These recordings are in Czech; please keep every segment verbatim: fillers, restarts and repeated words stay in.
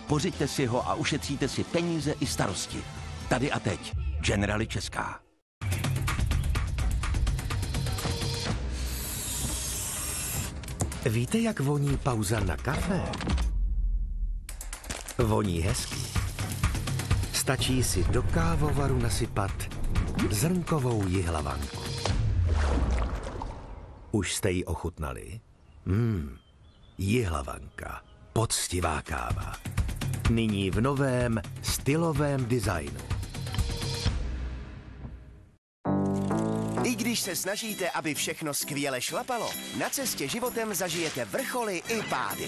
Pořiďte si ho a ušetříte si peníze i starosti. Tady a teď. Generali Česká. Víte, jak voní pauza na kafe? Voní hezky. Stačí si do kávovaru nasypat zrnkovou jihlavanku. Už jste ji ochutnali? Mmm, jihlavanka, poctivá káva. Nyní v novém stylovém designu. I když se snažíte, aby všechno skvěle šlapalo, na cestě životem zažijete vrcholy i pády.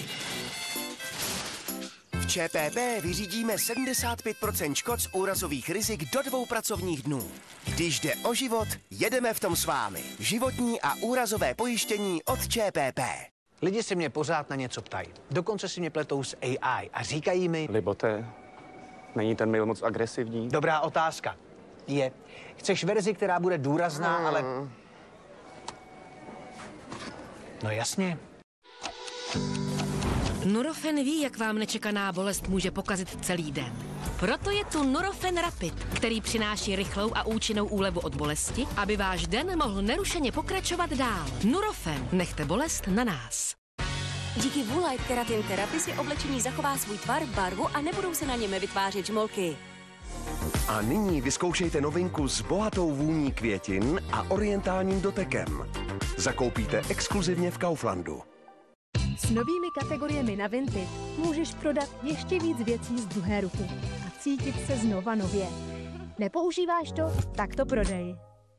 V ČPP vyřídíme sedmdesát pět procent škod z úrazových rizik do dvou pracovních dnů. Když jde o život, jedeme v tom s vámi. Životní a úrazové pojištění od ČPP. Lidi se mě pořád na něco ptají. Dokonce si mě pletou s A I a říkají mi... Libote, není ten mail moc agresivní? Dobrá otázka. Je. Chceš verzi, která bude důrazná, hmm. ale... No jasně. Nurofen ví, jak vám nečekaná bolest může pokazit celý den. Proto je tu Nurofen Rapid, který přináší rychlou a účinnou úlevu od bolesti, aby váš den mohl nerušeně pokračovat dál. Nurofen, nechte bolest na nás. Díky Woolite Keratin Therapy si oblečení zachová svůj tvar, barvu a nebudou se na něm vytvářet žmolky. A nyní vyzkoušejte novinku s bohatou vůní květin a orientálním dotekem. Zakoupíte exkluzivně v Kauflandu. S novými kategoriemi na Vinted můžeš prodat ještě víc věcí z druhé ruky a cítit se znova nově. Nepoužíváš to? Tak to prodej.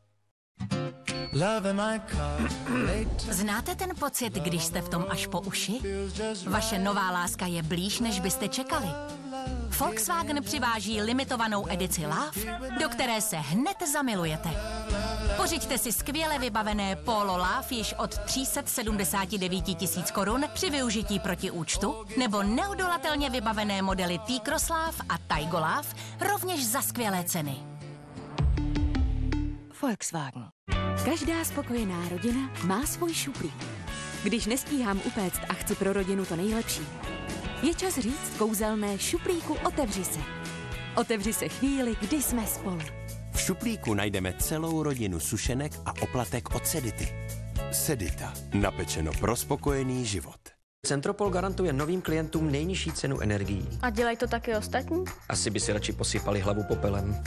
Znáte ten pocit, když jste v tom až po uši? Vaše nová láska je blíž, než byste čekali. Volkswagen přiváží limitovanou edici Love, do které se hned zamilujete. Pořiďte si skvěle vybavené Polo Love již od tři sta sedmdesát devět tisíc korun při využití proti účtu, nebo neodolatelně vybavené modely T-Cross Love a Taigo Love rovněž za skvělé ceny. Volkswagen. Každá spokojená rodina má svůj šuplík. Když nestíhám upéct a chci pro rodinu to nejlepší, je čas říct kouzelné šuplíku otevři se. Otevři se chvíli, kdy jsme spolu. V šuplíku najdeme celou rodinu sušenek a oplatek od Sedity. Sedita. Napečeno pro spokojený život. Centropol garantuje novým klientům nejnižší cenu energií. A dělají to taky ostatní? Asi by si radši posypali hlavu popelem.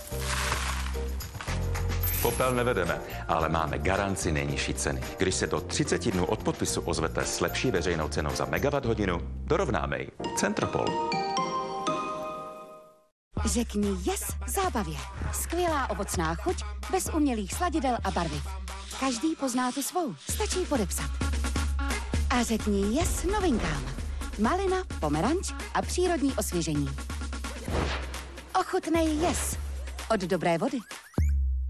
Popel nevedeme, ale máme garanci nejnižší ceny. Když se do třiceti dnů od podpisu ozvete s lepší veřejnou cenou za megawatt hodinu, dorovnáme ji. Centropol. Řekni yes zábavě. Skvělá ovocná chuť, bez umělých sladidel a barviv. Každý pozná tu svou, stačí podepsat. A řekni yes novinkám. Malina, pomeranč a přírodní osvěžení. Ochutnej yes od Dobré vody.